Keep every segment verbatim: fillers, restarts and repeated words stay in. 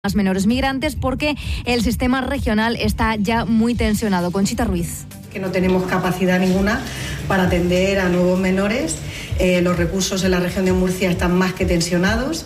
Más menores migrantes porque el sistema regional está ya muy tensionado. Conchita Ruiz. Que no tenemos capacidad ninguna para atender a nuevos menores. Eh, los recursos en la región de Murcia están más que tensionados.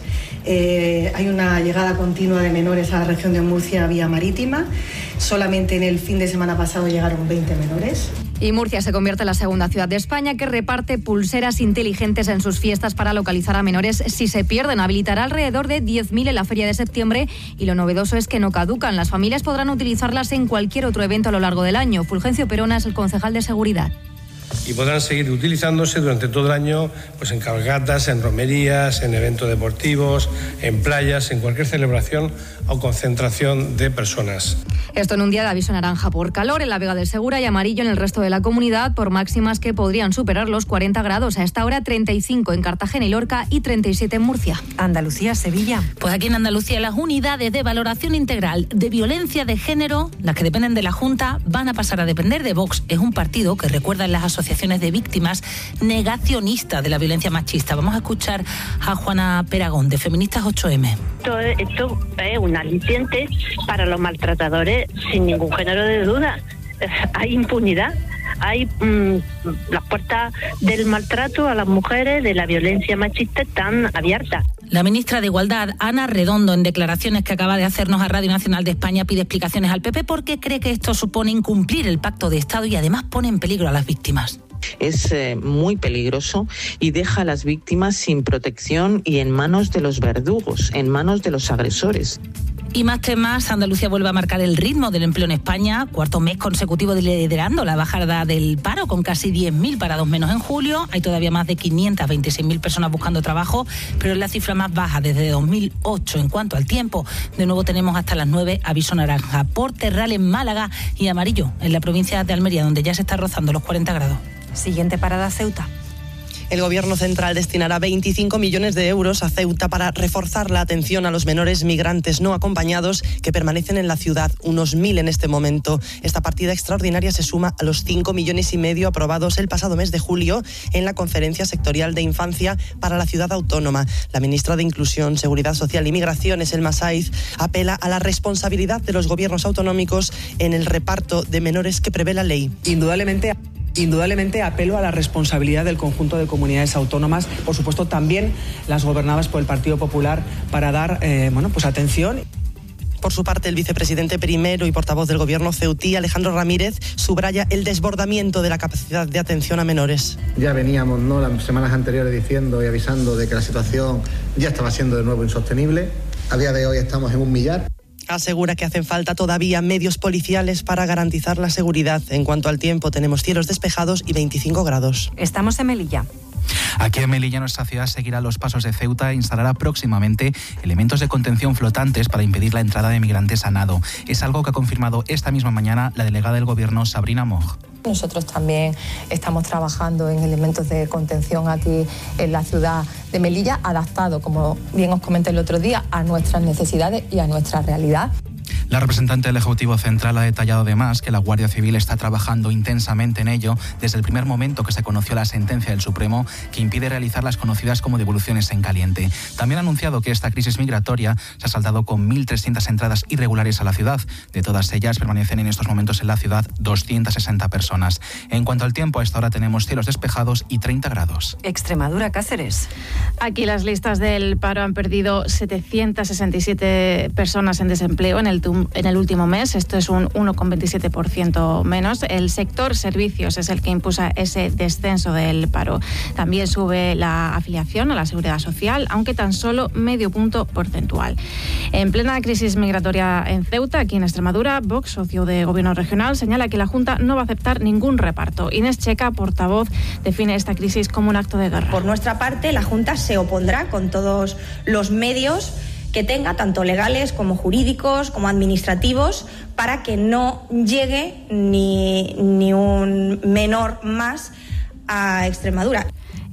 Eh, hay una llegada continua de menores a la región de Murcia vía marítima. Solamente en el fin de semana pasado llegaron veinte menores. Y Murcia se convierte en la segunda ciudad de España que reparte pulseras inteligentes en sus fiestas para localizar a menores si se pierden. Habilitará alrededor de diez mil en la feria de septiembre y lo novedoso es que no caducan. Las familias podrán utilizarlas en cualquier otro evento a lo largo del año. Fulgencio Perona es el concejal de Seguridad. Y podrán seguir utilizándose durante todo el año pues en cabalgatas, en romerías, en eventos deportivos, en playas, en cualquier celebración o concentración de personas. Esto en un día de aviso naranja por calor en la Vega del Segura y amarillo en el resto de la comunidad por máximas que podrían superar los cuarenta grados. A esta hora treinta y cinco en Cartagena y Lorca y treinta y siete en Murcia. Andalucía, Sevilla. Pues aquí en Andalucía las unidades de valoración integral de violencia de género, las que dependen de la Junta, van a pasar a depender de Vox. Es un partido que recuerda en las asociaciones de víctimas negacionista de la violencia machista. Vamos a escuchar a Juana Peragón de Feministas ocho eme. Esto, esto es un aliciente para los maltratadores sin ningún género de duda. Hay impunidad, hay mmm, las puertas del maltrato a las mujeres, de la violencia machista están abiertas. La ministra de Igualdad, Ana Redondo, en declaraciones que acaba de hacernos a Radio Nacional de España, pide explicaciones al P P porque cree que esto supone incumplir el pacto de Estado y además pone en peligro a las víctimas. Es eh, muy peligroso y deja a las víctimas sin protección y en manos de los verdugos, en manos de los agresores. Y más temas, Andalucía vuelve a marcar el ritmo del empleo en España, cuarto mes consecutivo liderando la bajada del paro con casi diez mil parados menos en julio. Hay todavía más de quinientas veintiséis mil personas buscando trabajo, pero es la cifra más baja desde dos mil ocho. En cuanto al tiempo, de nuevo tenemos hasta las nueve aviso naranja por Terral en Málaga y amarillo en la provincia de Almería, donde ya se está rozando los cuarenta grados. Siguiente parada, Ceuta. El Gobierno central destinará veinticinco millones de euros a Ceuta para reforzar la atención a los menores migrantes no acompañados que permanecen en la ciudad, unos mil en este momento. Esta partida extraordinaria se suma a los cinco millones y medio aprobados el pasado mes de julio en la Conferencia Sectorial de Infancia para la Ciudad Autónoma. La ministra de Inclusión, Seguridad Social y Migraciones, Elma Saiz, apela a la responsabilidad de los gobiernos autonómicos en el reparto de menores que prevé la ley. Indudablemente... Indudablemente apelo a la responsabilidad del conjunto de comunidades autónomas, por supuesto también las gobernadas por el Partido Popular, para dar eh, bueno, pues atención. Por su parte, el vicepresidente primero y portavoz del Gobierno ceutí, Alejandro Ramírez, subraya el desbordamiento de la capacidad de atención a menores. Ya veníamos, ¿no?, las semanas anteriores diciendo y avisando de que la situación ya estaba siendo de nuevo insostenible. A día de hoy estamos en un millar. Asegura que hacen falta todavía medios policiales para garantizar la seguridad. En cuanto al tiempo, tenemos cielos despejados y veinticinco grados. Estamos en Melilla. Aquí en Melilla, nuestra ciudad seguirá los pasos de Ceuta e instalará próximamente elementos de contención flotantes para impedir la entrada de migrantes a nado. Es algo que ha confirmado esta misma mañana la delegada del Gobierno, Sabrina Moj. Nosotros también estamos trabajando en elementos de contención aquí en la ciudad de Melilla, adaptado, como bien os comenté el otro día, a nuestras necesidades y a nuestra realidad. La representante del Ejecutivo Central ha detallado además que la Guardia Civil está trabajando intensamente en ello desde el primer momento que se conoció la sentencia del Supremo que impide realizar las conocidas como devoluciones en caliente. También ha anunciado que esta crisis migratoria se ha saldado con mil trescientas entradas irregulares a la ciudad. De todas ellas permanecen en estos momentos en la ciudad doscientas sesenta personas. En cuanto al tiempo, a esta hora tenemos cielos despejados y treinta grados. Extremadura, Cáceres. Aquí las listas del paro han perdido setecientas sesenta y siete personas en desempleo en el en el último mes. Esto es un uno coma veintisiete por ciento menos. El sector servicios es el que impulsa ese descenso del paro. También sube la afiliación a la Seguridad Social, aunque tan solo medio punto porcentual. En plena crisis migratoria en Ceuta, aquí en Extremadura, Vox, socio de Gobierno regional, señala que la Junta no va a aceptar ningún reparto. Inés Checa, portavoz, define esta crisis como un acto de guerra. Por nuestra parte, la Junta se opondrá con todos los medios que tenga, tanto legales como jurídicos, como administrativos, para que no llegue ni, ni un menor más a Extremadura.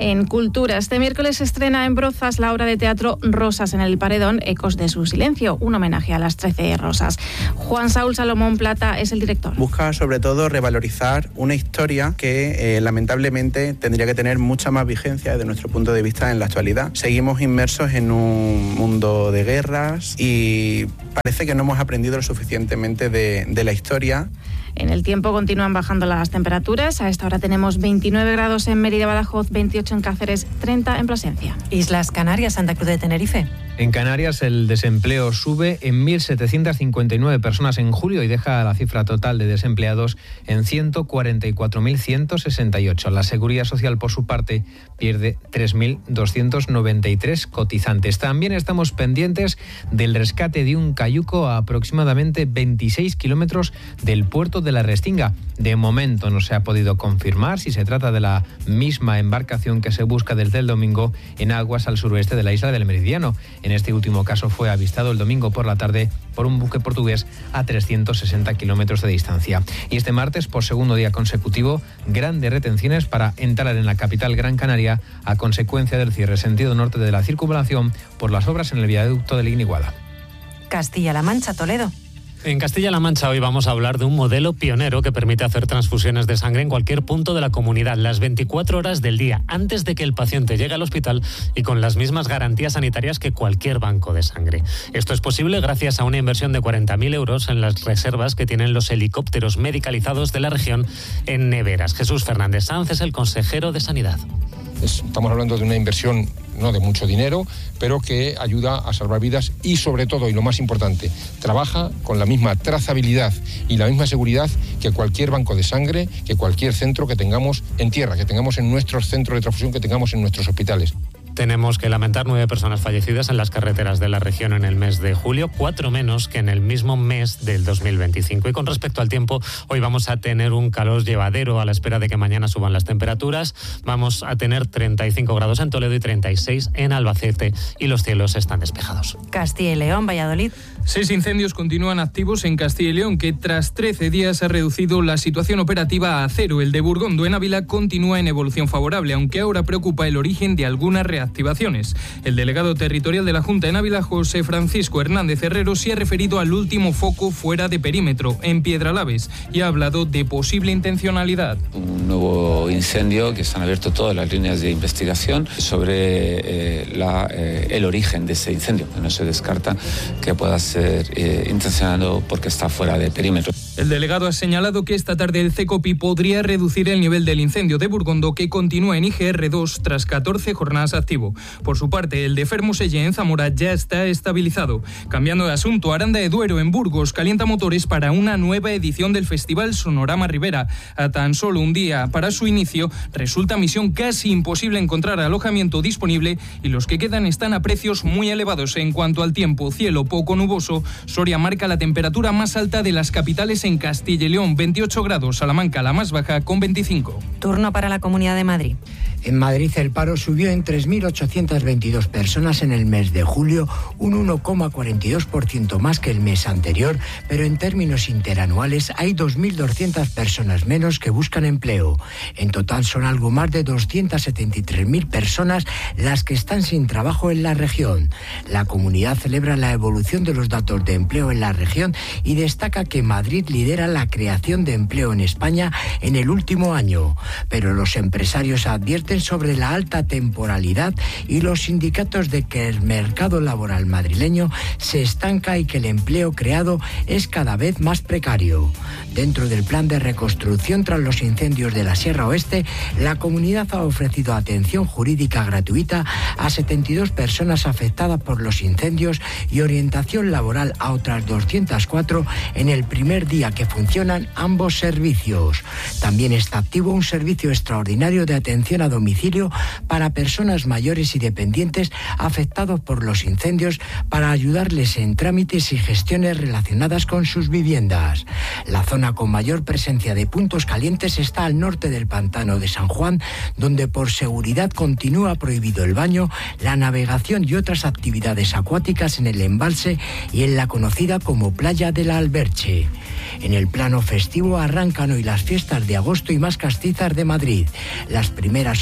En cultura, este miércoles se estrena en Brozas la obra de teatro Rosas en el Paredón, Ecos de su silencio, un homenaje a las trece rosas. Juan Saúl Salomón Plata es el director. Busca sobre todo revalorizar una historia que eh, lamentablemente tendría que tener mucha más vigencia desde nuestro punto de vista en la actualidad. Seguimos inmersos en un mundo de guerras y parece que no hemos aprendido lo suficientemente de, de la historia. En el tiempo continúan bajando las temperaturas. A esta hora tenemos veintinueve grados en Mérida, Badajoz, veintiocho en Cáceres, treinta en Plasencia. Islas Canarias, Santa Cruz de Tenerife. En Canarias el desempleo sube en mil setecientas cincuenta y nueve personas en julio y deja la cifra total de desempleados en ciento cuarenta y cuatro mil ciento sesenta y ocho. La Seguridad Social, por su parte, pierde tres mil doscientos noventa y tres cotizantes. También estamos pendientes del rescate de un cayuco a aproximadamente veintiséis kilómetros del puerto de la Restinga. De momento no se ha podido confirmar si se trata de la misma embarcación que se busca desde el domingo en aguas al suroeste de la isla del Meridiano. En este último caso fue avistado el domingo por la tarde por un buque portugués a trescientos sesenta kilómetros de distancia. Y este martes, por segundo día consecutivo, grandes retenciones para entrar en la capital Gran Canaria a consecuencia del cierre sentido norte de la circunvalación por las obras en el viaducto de Ligniguada. Castilla-La Mancha, Toledo. En Castilla-La Mancha hoy vamos a hablar de un modelo pionero que permite hacer transfusiones de sangre en cualquier punto de la comunidad, las veinticuatro horas del día, antes de que el paciente llegue al hospital y con las mismas garantías sanitarias que cualquier banco de sangre. Esto es posible gracias a una inversión de cuarenta mil euros en las reservas que tienen los helicópteros medicalizados de la región en neveras. Jesús Fernández Sanz es el consejero de Sanidad. Estamos hablando de una inversión no de mucho dinero, pero que ayuda a salvar vidas y sobre todo, y lo más importante, trabaja con la misma trazabilidad y la misma seguridad que cualquier banco de sangre, que cualquier centro que tengamos en tierra, que tengamos en nuestros centros de transfusión, que tengamos en nuestros hospitales. Tenemos que lamentar nueve personas fallecidas en las carreteras de la región en el mes de julio, cuatro menos que en el mismo mes del dos mil veinticinco. Y con respecto al tiempo, hoy vamos a tener un calor llevadero a la espera de que mañana suban las temperaturas. Vamos a tener treinta y cinco grados en Toledo y treinta y seis en Albacete y los cielos están despejados. Castilla y León, Valladolid. Seis incendios continúan activos en Castilla y León, que tras trece días ha reducido la situación operativa a cero. El de Burgondo en Ávila continúa en evolución favorable, aunque ahora preocupa el origen de algunas reactivaciones. El delegado territorial de la Junta en Ávila, José Francisco Hernández Herrero, se ha referido al último foco fuera de perímetro, en Piedralaves, y ha hablado de posible intencionalidad. Un nuevo incendio que se han abierto todas las líneas de investigación sobre eh, la, eh, el origen de ese incendio. No se descarta que pueda ser ser eh, intencionado porque está fuera de perímetro. El delegado ha señalado que esta tarde el CECOPI podría reducir el nivel del incendio de Burgondo, que continúa en I G R dos tras catorce jornadas activo. Por su parte, el de Fermoselle en Zamora ya está estabilizado. Cambiando de asunto, Aranda de Duero en Burgos calienta motores para una nueva edición del Festival Sonorama Ribera. A tan solo un día para su inicio, resulta misión casi imposible encontrar alojamiento disponible y los que quedan están a precios muy elevados. En cuanto al tiempo, cielo poco nuboso. Soria marca la temperatura más alta de las capitales en Castilla y León, veintiocho grados, Salamanca la más baja con veinticinco. Turno para la Comunidad de Madrid. En Madrid el paro subió en tres mil ochocientas veintidós personas en el mes de julio, un uno coma cuarenta y dos por ciento más que el mes anterior, pero en términos interanuales hay dos mil doscientas personas menos que buscan empleo. En total son algo más de doscientas setenta y tres mil personas las que están sin trabajo en la región. La comunidad celebra la evolución de los datos de empleo en la región y destaca que Madrid lidera la creación de empleo en España en el último año, pero los empresarios advierten sobre la alta temporalidad y los sindicatos de que el mercado laboral madrileño se estanca y que el empleo creado es cada vez más precario. Dentro del plan de reconstrucción tras los incendios de la Sierra Oeste, la comunidad ha ofrecido atención jurídica gratuita a setenta y dos personas afectadas por los incendios y orientación laboral a otras doscientas cuatro en el primer día que funcionan ambos servicios. También está activo un servicio extraordinario de atención a domicilio para personas mayores y dependientes afectados por los incendios para ayudarles en trámites y gestiones relacionadas con sus viviendas. La zona con mayor presencia de puntos calientes está al norte del pantano de San Juan, donde por seguridad continúa prohibido el baño, la navegación y otras actividades acuáticas en el embalse y en la conocida como Playa de la Alberche. En el plano festivo arrancan hoy las fiestas de agosto y más castizas de Madrid. Las primeras son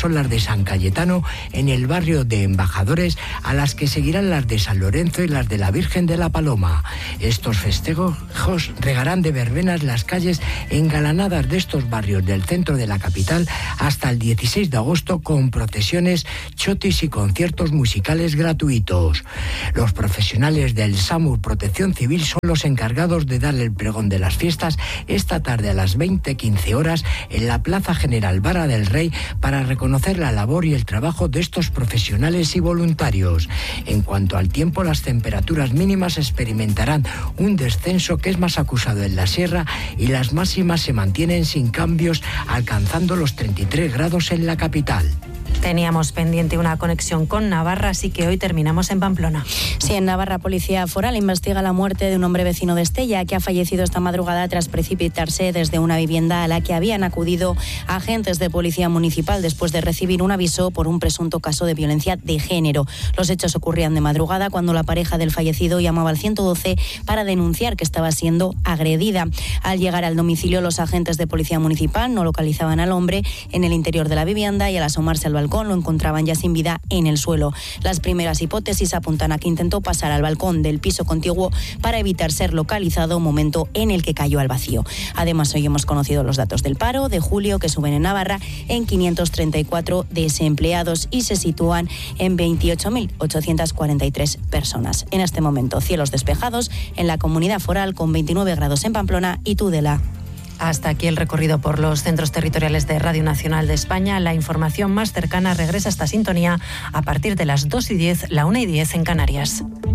son las de San Cayetano en el barrio de Embajadores, a las que seguirán las de San Lorenzo y las de la Virgen de la Paloma. Estos festejos regarán de verbenas las calles engalanadas de estos barrios del centro de la capital hasta el dieciséis de agosto, con procesiones, chotis y conciertos musicales gratuitos. Los profesionales del SAMUR Protección Civil son los encargados de dar el pregón de las fiestas esta tarde a las veinte quince horas en la Plaza General Vara del Rey, para reconocer la labor y el trabajo de estos profesionales y voluntarios. En cuanto al tiempo, las temperaturas mínimas experimentarán un descenso que es más acusado en la sierra y las máximas se mantienen sin cambios, alcanzando los treinta y tres grados en la capital. Teníamos pendiente una conexión con Navarra, así que hoy terminamos en Pamplona. Sí, en Navarra, Policía Foral investiga la muerte de un hombre vecino de Estella que ha fallecido esta madrugada tras precipitarse desde una vivienda a la que habían acudido agentes de Policía Municipal después de recibir un aviso por un presunto caso de violencia de género. Los hechos ocurrían de madrugada cuando la pareja del fallecido llamaba al ciento doce para denunciar que estaba siendo agredida. Al llegar al domicilio, los agentes de Policía Municipal no localizaban al hombre en el interior de la vivienda y al asomarse al balcón lo encontraban ya sin vida en el suelo. Las primeras hipótesis apuntan a que intentó pasar al balcón del piso contiguo para evitar ser localizado, momento en el que cayó al vacío. Además, hoy hemos conocido los datos del paro de julio, que suben en Navarra en quinientos treinta y cuatro desempleados y se sitúan en veintiocho mil ochocientas cuarenta y tres personas. En este momento, cielos despejados en la Comunidad Foral, con veintinueve grados en Pamplona y Tudela. Hasta aquí el recorrido por los centros territoriales de Radio Nacional de España. La información más cercana regresa a esta sintonía a partir de las dos y diez, la una y diez en Canarias.